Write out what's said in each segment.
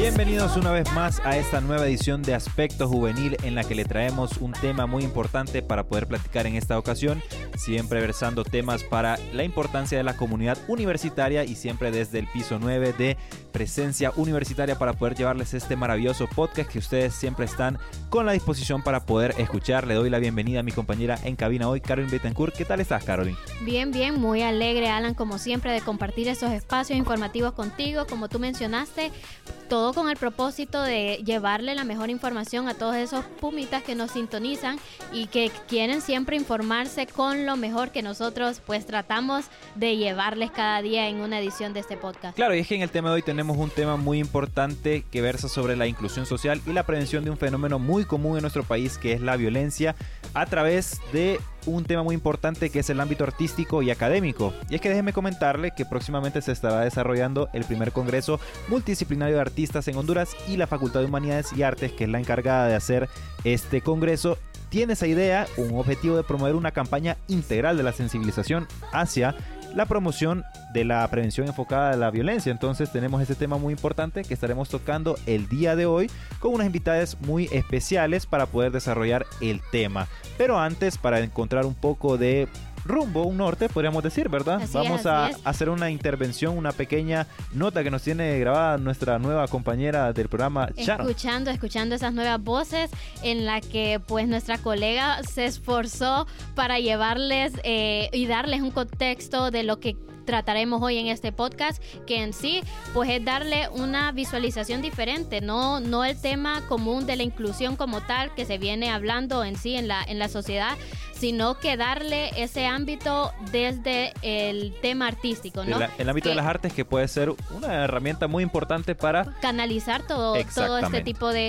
Bienvenidos una vez más a esta nueva edición de Aspecto Juvenil, en la que le traemos un tema muy importante para poder platicar en esta ocasión, siempre versando temas para la importancia de la comunidad universitaria y siempre desde el piso 9 de Presencia Universitaria para poder llevarles este maravilloso podcast que ustedes siempre están con la disposición para poder escuchar. Le doy la bienvenida a mi compañera en cabina hoy, Caroline Betancourt. ¿Qué tal estás, Caroline? Bien, muy alegre, Alan, como siempre, de compartir esos espacios informativos contigo, como tú mencionaste, todo con el propósito de llevarle la mejor información a todos esos pumitas que nos sintonizan y que quieren siempre informarse con lo mejor que nosotros pues tratamos de llevarles cada día en una edición de este podcast. Claro, y es que en el tema de hoy tenemos un tema muy importante que versa sobre la inclusión social y la prevención de un fenómeno muy común en nuestro país, que es la violencia, a través de un tema muy importante que es el ámbito artístico y académico. Y es que déjeme comentarle que próximamente se estará desarrollando el primer Congreso Multidisciplinario de Artistas en Honduras, y la Facultad de Humanidades y Artes, que es la encargada de hacer este congreso, tiene esa idea, un objetivo de promover una campaña integral de la sensibilización hacia la promoción de la prevención enfocada a la violencia. Entonces tenemos este tema muy importante que estaremos tocando el día de hoy con unas invitadas muy especiales para poder desarrollar el tema. Pero antes, para encontrar un poco de rumbo, un norte, podríamos decir, ¿verdad? Vamos a hacer una intervención, una pequeña nota que nos tiene grabada nuestra nueva compañera del programa, Sharon. Escuchando esas nuevas voces en la que pues nuestra colega se esforzó para llevarles y darles un contexto de lo que trataremos hoy en este podcast, que en sí pues es darle una visualización diferente, no el tema común de la inclusión como tal que se viene hablando en sí en la sociedad, sino que darle ese ámbito desde el tema artístico, ¿no? El ámbito de las artes, que puede ser una herramienta muy importante para canalizar todo este tipo de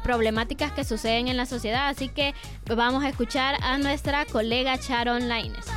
problemáticas que suceden en la sociedad. Así que vamos a escuchar a nuestra colega Sharon Lainez.